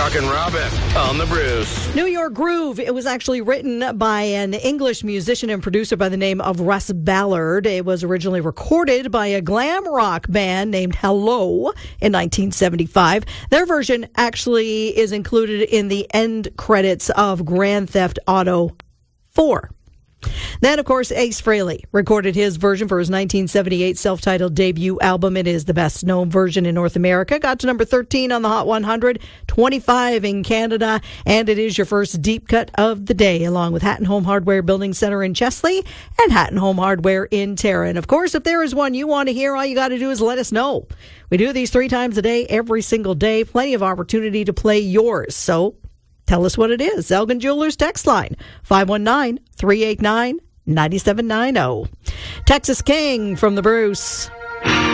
Rockin' Robin on the Bruce. New York Groove. It was actually written by an English musician and producer by the name of Russ Ballard. It was originally recorded by a glam rock band named Hello in 1975. Their version actually is included in the end credits of Grand Theft Auto 4. Then, of course, Ace Frehley recorded his version for his 1978 self-titled debut album. It is the best-known version in North America. Got to number 13 on the Hot 100, 25 in Canada, and it is your first deep cut of the day, along with Hatton Home Hardware Building Center in Chesley and Hatton Home Hardware in Tara. And, of course, if there is one you want to hear, all you got to do is let us know. We do these 3 times a day, every single day. Plenty of opportunity to play yours. So tell us what it is. Elgin Jewelers text line, 519-389-9790. Texas King from the Bruce.